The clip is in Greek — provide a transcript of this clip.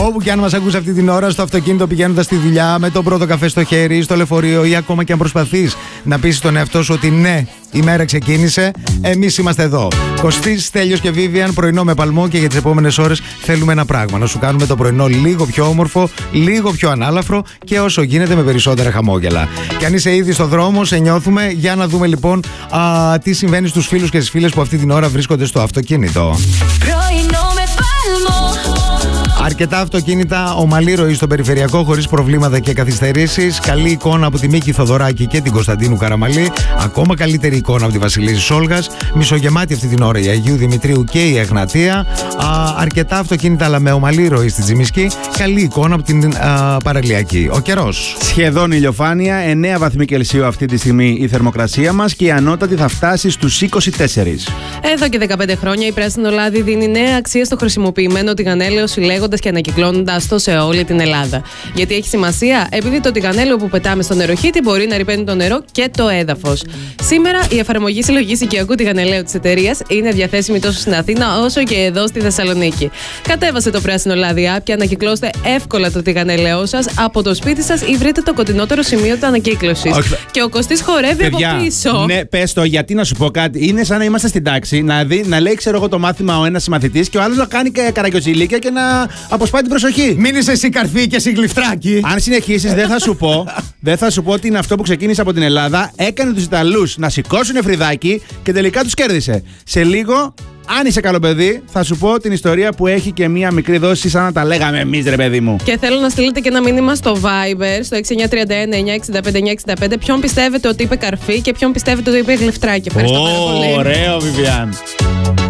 Όπου και αν μας ακούς αυτή την ώρα, στο αυτοκίνητο πηγαίνοντας στη δουλειά, με τον πρώτο καφέ στο χέρι, στο λεωφορείο ή ακόμα και αν προσπαθείς να πείσεις τον εαυτό σου ότι ναι, η μέρα ξεκίνησε, εμείς είμαστε εδώ. Κωστής, Στέλιος και Βίβιαν, πρωινό με παλμό, και για τις επόμενες ώρες θέλουμε ένα πράγμα: να σου κάνουμε το πρωινό λίγο πιο όμορφο, λίγο πιο ανάλαφρο και όσο γίνεται με περισσότερα χαμόγελα. Και αν είσαι ήδη στο δρόμο, σε νιώθουμε. Για να δούμε λοιπόν τι συμβαίνει στους φίλους και στις φίλες που αυτή την ώρα βρίσκονται στο αυτοκίνητο. Πρωινό με παλμό. Αρκετά αυτοκίνητα, ομαλή ροή στον περιφερειακό, χωρίς προβλήματα και καθυστερήσεις. Καλή εικόνα από τη Μίκη Θοδωράκη και την Κωνσταντίνου Καραμαλή. Ακόμα καλύτερη εικόνα από τη Βασιλίση Σόλγας. Μισογεμάτη αυτή την ώρα η Αγίου Δημητρίου και η Εγνατία. Αρκετά αυτοκίνητα, αλλά με ομαλή ροή στη Τζιμισκή. Καλή εικόνα από την Παραλιακή. Ο καιρός. Σχεδόν ηλιοφάνεια, 9 βαθμοί Κελσίου αυτή τη στιγμή η θερμοκρασία μας και η ανώτατη θα φτάσει στους 24. Εδώ και 15 χρόνια η Πράσινο Λάδι δίνει νέα αξία στο χρησιμοποιημένο τηγανέλαιο, συλλέγοντας και ανακυκλώνοντας το σε όλη την Ελλάδα. Γιατί έχει σημασία? Επειδή το τηγανέλαιο που πετάμε στο νεροχύτη μπορεί να ρυπαίνει το νερό και το έδαφος. Σήμερα η εφαρμογή συλλογής οικιακού τηγανελαίου της εταιρείας είναι διαθέσιμη τόσο στην Αθήνα όσο και εδώ στη Θεσσαλονίκη. Κατέβασε το Πράσινο Λάδι app και ανακυκλώστε εύκολα το τηγανελαιό σας από το σπίτι σας ή βρείτε το κοντινότερο σημείο της ανακύκλωσης. Και ο Κωστής χορεύει από πίσω. Ναι, πες το, γιατί να σου πω κάτι. Είναι σαν να είμαστε στην τάξη, να λέει, ξέρω εγώ, το μάθημα ο ένας μαθητής και ο άλλος να κάνει καραγκιοζηλίκια και να αποσπάει την προσοχή. Μην είσαι εσύ καρφί και εσύ γλυφτράκι. Αν συνεχίσεις, δεν θα σου πω ότι είναι αυτό που ξεκίνησε από την Ελλάδα. Έκανε τους Ιταλούς να σηκώσουν φρυδάκι και τελικά τους κέρδισε. Σε λίγο, αν είσαι καλό παιδί, θα σου πω την ιστορία που έχει και μία μικρή δόση, σαν να τα λέγαμε εμείς, ρε παιδί μου. Και θέλω να στείλετε και ένα μήνυμα στο Viber, στο 6931 965 965. Ποιον πιστεύετε ότι είπε καρφί και ποιον πιστεύετε ότι είπε γλυφτράκι. Ευχαριστώ πάρα πολύ. Ωραίο, Βιβιάν.